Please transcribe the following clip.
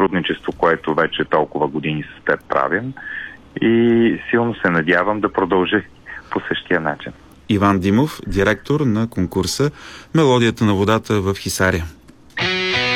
сътрудничество, което вече толкова години с теб правим и силно се надявам да продължи по същия начин. Иван Димов, директор на конкурса "Мелодията на водата" в Хисаря.